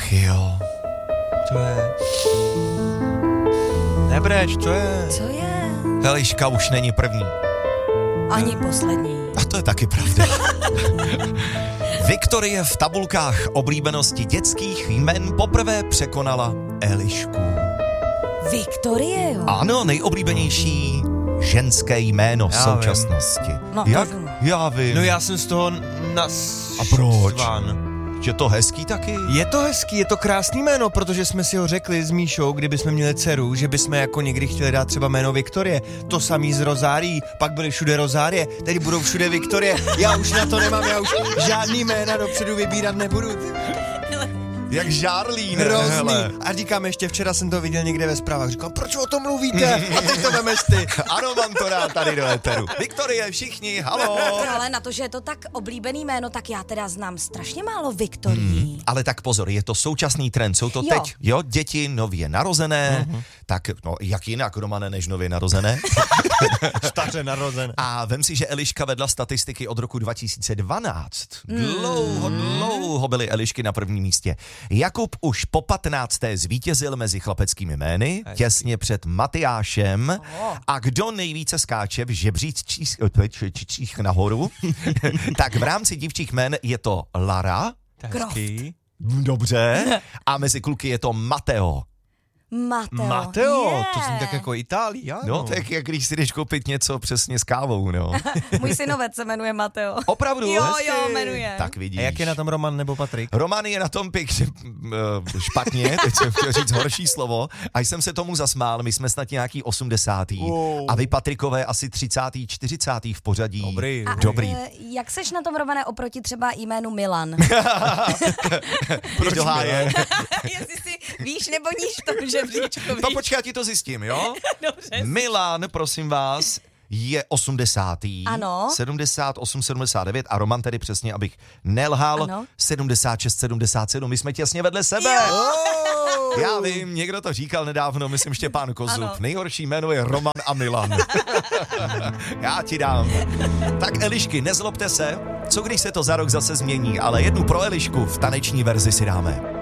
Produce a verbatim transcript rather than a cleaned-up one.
Ach jo. Co je? Nebreč, co je? Co je? Eliška už není první. Ani poslední. A to je taky pravda. Viktorie v tabulkách oblíbenosti dětských jmen poprvé překonala Elišku. Viktorie, jo? Ano, nejoblíbenější ženské jméno v Já současnosti. No, Jak? tak- Já vím. No já jsem z toho nas... A proč? Stván. Je to hezký taky? Je to hezký, je to krásný jméno, protože jsme si ho řekli s Míšou, kdyby jsme měli dceru, že bychom jako někdy chtěli dát třeba jméno Viktorie. To samý z Rozárií, pak byly všude Rozárie, teď budou všude Viktorie. Já už na to nemám, já už žádný jména dopředu vybírat nebudu. Jak žárlín. Hrozný. hele. A říkám ještě, včera jsem to viděl někde ve zprávách, říkám, proč o tom mluvíte? A teď to vemeš ty. Ano, mám to rád tady do éteru. Viktorie, všichni, halo. No, ale na to, že je to tak oblíbený jméno, tak já teda znám strašně málo Viktorií. Hmm, ale tak pozor, je to současný trend, jsou to Jo. teď, jo, děti nově narozené, uh-huh. tak no, jak jinak, Romane, než nově narozené. Staře narozen. A vem si, že Eliška vedla statistiky od roku dva tisíce dvanáct. Dlouho, dlouho byly Elišky na prvním místě. Jakub už po patnácté zvítězil mezi chlapeckými jmény, těsně před Matyášem. A kdo nejvíce skáče v žebříčcích nahoru, tak v rámci dívčích jmén je to Lara. Hezký. Dobře. A mezi kluky je to Mateo. Mateo. Mateo, Je. to zní tak jako Itália. No, tak jak když si jdeš koupit něco přesně s kávou, no. Můj synovec se jmenuje Mateo. Opravdu? Jo, Hezky. jo, jmenuje. Tak vidíš. A jak je na tom Roman nebo Patrik? Roman je na tom pěkně uh, špatně, teď jsem chtěl říct horší slovo, a jsem se tomu zasmál, my jsme snad nějaký osmdesátý Wow. a vy Patrikové asi třicátý, čtyřicátý v pořadí. Dobrý. A, Dobrý. e, jak seš na tom, Romane, oproti třeba jménu Milan? Proč do háje? Jestli si víš nebo níž v tom žebříčku, No víš? počkej, já ti to zjistím, jo? Dobře. Milan, prosím vás, je osmdesátý. Ano. sedmdesát osm, sedmdesát devět a Roman tedy přesně, abych nelhal, Ano. sedmdesát šest, sedmdesát sedm. My jsme těsně vedle sebe. Jo. Já vím, někdo to říkal nedávno, myslím Štěpán Kozub. Ano. Nejhorší jméno je Roman a Milan. Já ti dám. Tak Elišky, nezlobte se, co když se to za rok zase změní, ale jednu pro Elišku v taneční verzi si dáme.